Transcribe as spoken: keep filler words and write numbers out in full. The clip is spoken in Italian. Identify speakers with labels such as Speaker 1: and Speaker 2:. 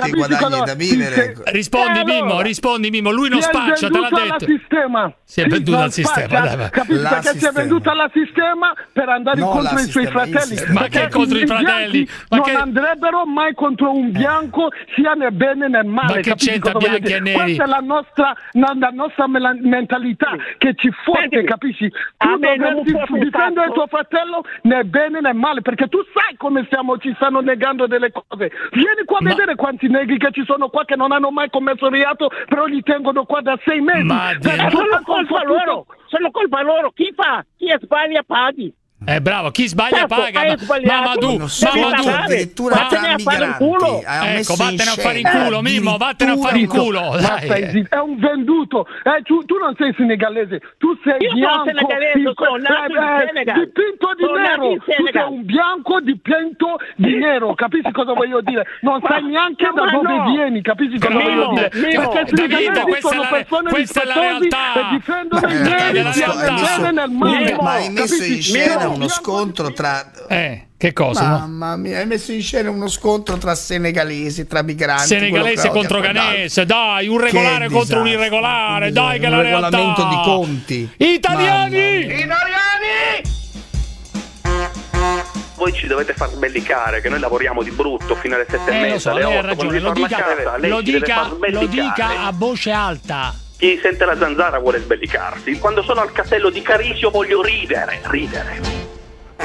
Speaker 1: tutti i guadagni da vivere.
Speaker 2: Rispondi,
Speaker 3: Eh,
Speaker 2: Mimmo,
Speaker 3: allora.
Speaker 2: rispondi, Mimmo. Lui non
Speaker 3: Si è
Speaker 2: spaccia, te l'ha
Speaker 3: venduto alla
Speaker 2: detto.
Speaker 3: sistema.
Speaker 2: Si è
Speaker 3: Sì,
Speaker 2: venduto
Speaker 3: non
Speaker 2: al sistema,
Speaker 3: spaccia,
Speaker 2: dai, va.
Speaker 3: capisci?
Speaker 1: La
Speaker 3: Perché si è
Speaker 1: sistema.
Speaker 3: venduto alla sistema per andare
Speaker 1: No,
Speaker 3: contro
Speaker 1: la
Speaker 3: i suoi
Speaker 1: sistema, il
Speaker 3: fratelli.
Speaker 1: sistema.
Speaker 2: Ma che
Speaker 3: Perché
Speaker 2: contro i
Speaker 3: bianchi
Speaker 2: fratelli? Ma
Speaker 3: non
Speaker 2: che-
Speaker 3: andrebbero mai contro un bianco, sia nel bene né nel male.
Speaker 2: Ma che
Speaker 3: capisci
Speaker 2: c'entra
Speaker 3: cosa voglio
Speaker 2: bianchi e
Speaker 3: dire?
Speaker 2: neri?
Speaker 3: Questa è la nostra, la, la nostra mela- mentalità che ci fotte,
Speaker 4: Senti,
Speaker 3: capisci?
Speaker 4: a
Speaker 3: Tu
Speaker 4: me non mi
Speaker 3: dovresti
Speaker 4: può sul
Speaker 3: difendere
Speaker 4: fatto-
Speaker 3: tuo fratello nel bene e nel male, perché tu sai come stiamo, ci stanno negando delle cose. Vieni qua a
Speaker 2: Ma-
Speaker 3: vedere quanti negri che ci sono qua che non hanno mai commesso reato, però li tengono qua da sei mesi.
Speaker 2: Ma
Speaker 3: Per-
Speaker 2: Dio.
Speaker 4: Sono colpa
Speaker 3: tutto-
Speaker 4: loro, sono colpa loro. Chi fa? Chi sbaglia paghi.
Speaker 2: Eh, bravo, chi sbaglia
Speaker 4: Certo,
Speaker 2: paga.
Speaker 4: hai
Speaker 2: Ma,
Speaker 4: sbagliato.
Speaker 2: ma tu,
Speaker 1: Non solo,
Speaker 2: ma
Speaker 4: devi
Speaker 2: tu,
Speaker 4: pagare.
Speaker 1: addirittura
Speaker 4: Vattene
Speaker 1: tra
Speaker 4: a fare un
Speaker 1: migranti.
Speaker 4: culo.
Speaker 1: Ha
Speaker 2: ecco,
Speaker 1: messo in
Speaker 2: vattene a fare in
Speaker 1: scena
Speaker 2: culo, Mimmo, vattene a fare in
Speaker 1: addirittura
Speaker 2: culo.
Speaker 3: Ma
Speaker 2: Dai.
Speaker 3: stai zitto, è un venduto. Eh, tu, tu non sei senegalese, tu sei
Speaker 4: Io sono
Speaker 3: bianco.
Speaker 4: senegalese,
Speaker 3: il-
Speaker 4: sono nato in
Speaker 3: eh, eh,
Speaker 4: Senegal.
Speaker 3: dipinto di
Speaker 4: Sono nato
Speaker 3: nero.
Speaker 4: in
Speaker 3: Tu sei
Speaker 4: Senegal.
Speaker 3: un bianco dipinto di nero, capisci cosa voglio dire? Non
Speaker 4: Ma-
Speaker 3: sai neanche da
Speaker 4: ma
Speaker 3: dove
Speaker 4: no.
Speaker 3: vieni, capisci cosa
Speaker 2: Grande,
Speaker 3: voglio dire?
Speaker 4: Mimmo,
Speaker 3: Perché
Speaker 2: Davide,
Speaker 3: senegalesi
Speaker 2: questa è
Speaker 3: sono
Speaker 2: la-
Speaker 3: persone
Speaker 2: questa è la
Speaker 3: rispettosi
Speaker 2: realtà.
Speaker 3: e difendono
Speaker 1: Ma,
Speaker 3: i
Speaker 1: eh,
Speaker 3: neri
Speaker 2: hai
Speaker 3: sia
Speaker 2: messo-
Speaker 3: nel
Speaker 2: hai messo-
Speaker 3: bene e nel male.
Speaker 4: Mimmo,
Speaker 1: Ma hai messo in
Speaker 3: Capisci?
Speaker 1: scena
Speaker 3: Mimmo,
Speaker 1: uno scontro tra...
Speaker 2: Eh, che cosa? no?
Speaker 1: Mamma mia, hai messo in scena uno scontro tra senegalesi, tra migranti.
Speaker 2: Senegalese
Speaker 1: quello che ho
Speaker 2: contro
Speaker 1: raccontato.
Speaker 2: Ghanese, dai, un regolare
Speaker 1: Che
Speaker 2: contro un
Speaker 1: disastro,
Speaker 2: irregolare,
Speaker 1: che
Speaker 2: dai che è la
Speaker 1: un
Speaker 2: realtà.
Speaker 1: regolamento di conti.
Speaker 2: Italiani!
Speaker 5: Voi ci dovete far sbellicare che noi lavoriamo di brutto fino alle sette
Speaker 2: Eh,
Speaker 5: e
Speaker 2: lo
Speaker 5: mezza,
Speaker 2: so,
Speaker 5: alle
Speaker 2: lei ha
Speaker 5: otto, quando
Speaker 2: ragione, lo
Speaker 5: ritorna
Speaker 2: dica,
Speaker 5: a casa, lei
Speaker 2: lo
Speaker 5: ci deve
Speaker 2: dica,
Speaker 5: far
Speaker 2: lo
Speaker 5: sbellicare.
Speaker 2: dica a voce alta.
Speaker 5: Chi sente la zanzara vuole sbellicarsi. Quando sono al castello di Carisio voglio ridere, ridere.